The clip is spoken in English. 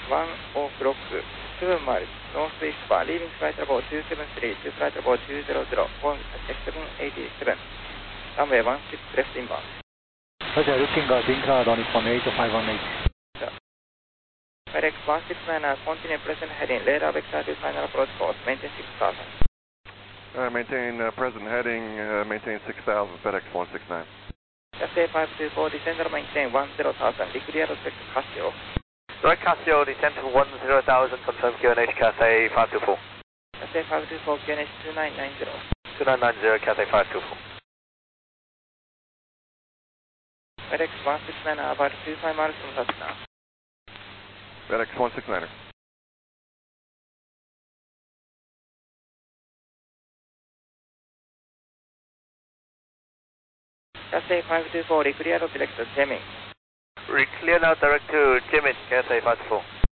1 o'clock, 7 miles, northeastbound, leaving flight level 273 to flight level 200, Boeing 787, runway 16 left inbound. Roger, looking at wind cloud on Nippon 8518. FedEx 169, continue present heading, radar vector to final approach course, maintain 6000. Maintain present heading, maintain 6000, FedEx 169. Cathay 524, descend or maintain 10,000, declare respect to Casio. Right, Casio, descend to 10,000, confirm QNH Cathay 524. Cathay 524, QNH 2990. 2990, Cathay 524. FedEx 169, about 25 miles from Cessna. FedEx 169er. Cathay 524, clear of direct to Jimmy. Clear now direct to Jimin, Cathay 524.